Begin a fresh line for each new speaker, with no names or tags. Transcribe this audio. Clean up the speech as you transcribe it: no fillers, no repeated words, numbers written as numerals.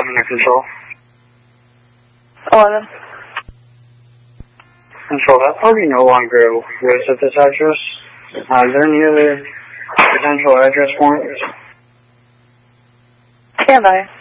under control.
11.
Control, that party no longer lives at this address. Is there any other potential address points?
Stand by.